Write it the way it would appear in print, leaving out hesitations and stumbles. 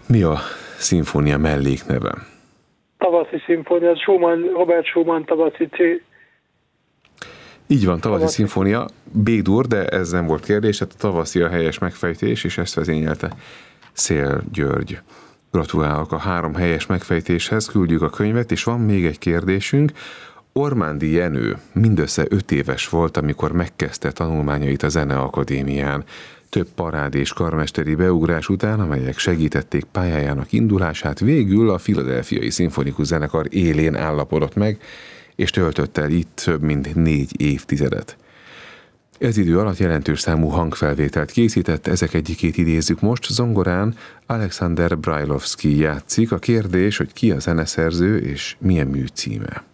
Mi a szimfónia mellékneve? Tavaszi szimfónia, Robert Schumann tavaszi. Így van, tavaszi szimfónia. B-dur, de ez nem volt kérdés, tehát a tavaszi a helyes megfejtés, és ezt vezényelte Széll György. Gratulálok a 3 helyes megfejtéshez, küldjük a könyvet, és van még egy kérdésünk. Ormándi Jenő mindössze 5 éves volt, amikor megkezdte tanulmányait a Zeneakadémián. Több parád és karmesteri beugrás után, amelyek segítették pályájának indulását, végül a Philadelphiai Szimfonikus Zenekar élén állapodott meg, és töltött el itt több mint 4 évtizedet. Ez idő alatt jelentős számú hangfelvételt készített, ezek egyikét idézzük most. Zongorán Alexander Brailovsky játszik. A kérdés, hogy ki a zeneszerző és milyen mű címe.